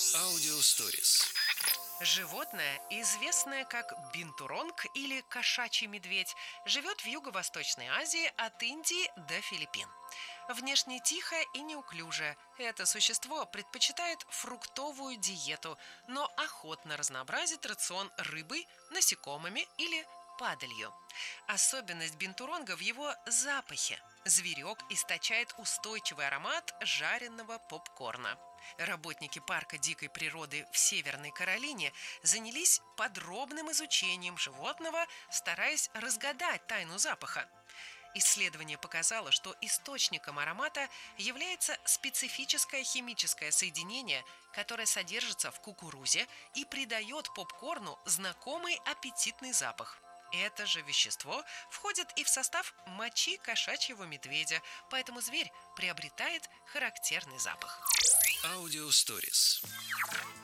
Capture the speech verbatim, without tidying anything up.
Аудиосторис. Животное, известное как бинтуронг или кошачий медведь, живет в Юго-Восточной Азии от Индии до Филиппин. Внешне тихое и неуклюжее, это существо предпочитает фруктовую диету, но охотно разнообразит рацион рыбой, насекомыми или падалью. Особенность бинтуронга в его запахе. Зверек источает устойчивый аромат жареного попкорна. Работники парка дикой природы в Северной Каролине занялись подробным изучением животного, стараясь разгадать тайну запаха. Исследование показало, что источником аромата является специфическое химическое соединение, которое содержится в кукурузе и придает попкорну знакомый аппетитный запах. Это же вещество входит и в состав мочи кошачьего медведя, поэтому зверь приобретает характерный запах. Аудиосторис.